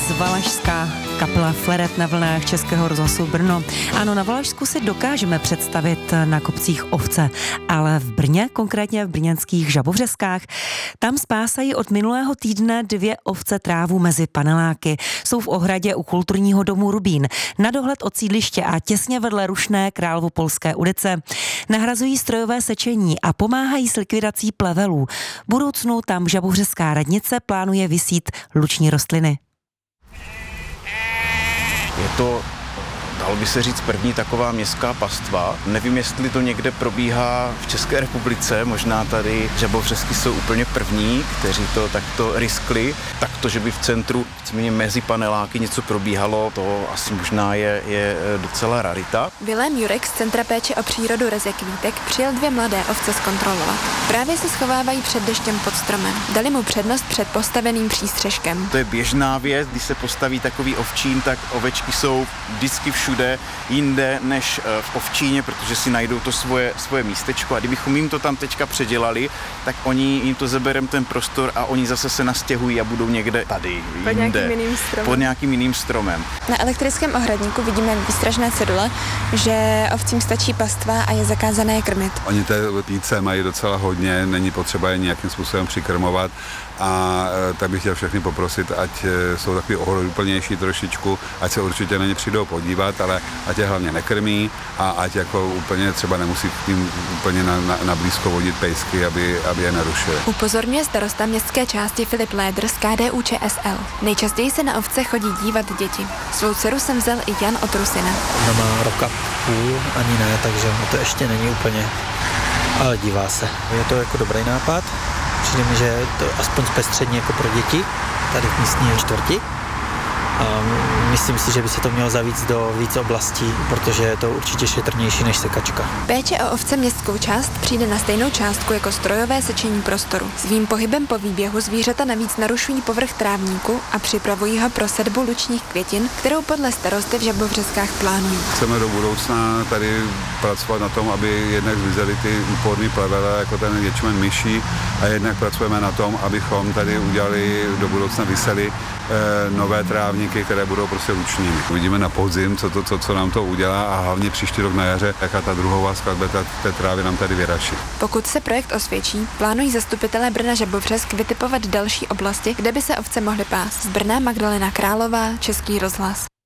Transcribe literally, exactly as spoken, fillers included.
z Valašska, kapela Fleret na vlnách Českého rozhlasu Brno. Ano, na Valašsku si dokážeme představit na kopcích ovce, ale v Brně, konkrétně v brněnských Žabovřeskách, tam spásají od minulého týdne dvě ovce trávu mezi paneláky. Jsou v ohradě u kulturního domu Rubín, na dohled od sídliště a těsně vedle rušné Královopolské ulice. Nahrazují strojové sečení a pomáhají s likvidací plevelů. V budoucnu tam Žabovřeská radnice plánuje vysít luční rostliny. Je to, dalo by se říct, první taková městská pastva. Nevím, jestli to někde probíhá v České republice, možná tady Žabovřesky jsou úplně první, kteří to takto riskli. Takto, že by v centru mezi paneláky něco probíhalo, to asi možná je, je docela rarita. Vilém Jurek z Centra péče o přírodu Reze Kvítek přijel dvě mladé ovce zkontrolovat. Právě se schovávají před deštěm pod stromem. Dali mu přednost před postaveným přístřeškem. To je běžná věc, když se postaví takový ovčín, tak ovečky jsou vždycky všude jinde než v ovčíně, protože si najdou to svoje, svoje místečko. A kdybychom jim to tam teďka předělali, tak oni jim to zeberem ten prostor a oni zase se nastěhují a budou někde tady, pod jinde, nějakým jiným stromem. pod nějakým jiným stromem. Na elektrickém ohradníku vidíme výstražné cedule, že ovcím stačí pastva a je zakázané je krmit. Oni té píce mají docela hodně, není potřeba je nějakým způsobem přikrmovat a tak bych chtěl všechny poprosit, ať jsou takový ohleduplnější trošičku, ať se určitě na ně přijdou podívat, ale ať je hlavně nekrmí a ať jako úplně třeba nemusí k tím úplně na, na, na blízko vodit pejsky, aby, aby je nerušili. Upozorňuje starosta městské části Filip Lédr z K D U Č S L. Nejčastěji se na ovce chodí dívat děti. Svou dceru jsem vzal i Jan od Rusina. Ona má roka půl, ani ne, takže to ještě není úplně, ale dívá se. Je to jako dobrý nápad. Přijde mi, že je to aspoň zpestřední jako pro děti, tady v místní čtvrti. A myslím si, že by se to mělo zavíc do víc oblastí, protože je to určitě šetrnější než sekačka. Péče o ovce městskou část přijde na stejnou částku jako strojové sečení prostoru. Svým pohybem po výběhu zvířata navíc narušují povrch trávníku a připravují ho pro sedbu lučních květin, kterou podle starosty v Žabovřeskách plánují. Chceme do budoucna tady pracovat na tom, aby jednak zmizely ty úporný plevele, jako ten ječmen myší, a jednak pracujeme na tom, abychom tady udělali do budoucna vysely e, nové trávníky, které budou prostě lučními. Uvidíme na podzim, co, to, co, co nám to udělá, a hlavně příští rok na jaře, jaká ta druhová skladba té trávy nám tady vyraší. Pokud se projekt osvědčí, plánují zastupitelé Brna Žabovřesk vytipovat další oblasti, kde by se ovce mohly pást. Z Brna Magdalena Králová, Český rozhlas.